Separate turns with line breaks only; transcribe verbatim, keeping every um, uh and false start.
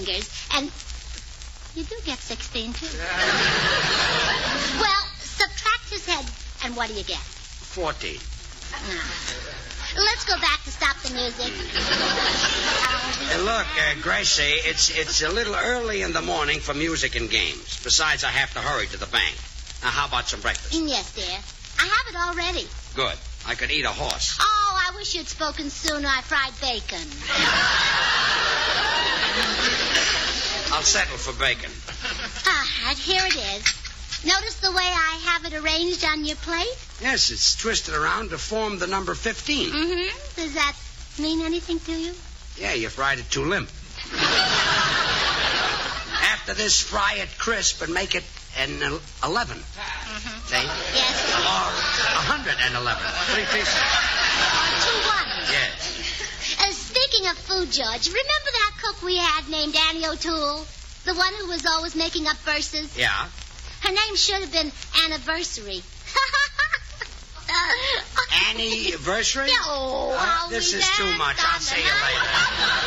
fingers, and you do get sixteen, too. Well, subtract his head, and what do you get?
Forty.
No. Let's go back to stop the music.
Hey, look, uh, Gracie, it's it's a little early in the morning for music and games. Besides, I have to hurry to the bank. Now, how about some breakfast?
Yes, dear. I have it already.
Good. I could eat a horse.
Oh, I wish you'd spoken sooner. I fried bacon.
I'll settle for bacon.
All right, here it is. Notice the way I have it arranged on your plate?
Yes, it's twisted around to form the number fifteen.
Mm-hmm. Does that mean anything to you?
Yeah, you fried it too limp. After this, fry it crisp and make it an eleven.
Mm-hmm.
See?
Yes.
Or a hundred and eleven. Three pieces.
Or two ones.
Yes.
Uh, speaking of food, George, remember that cook we had named Annie O'Toole? The one who was always making up verses?
Yeah.
Her name should have been Anniversary.
Anniversary?
Oh,
uh, this is too much. I'll see you later.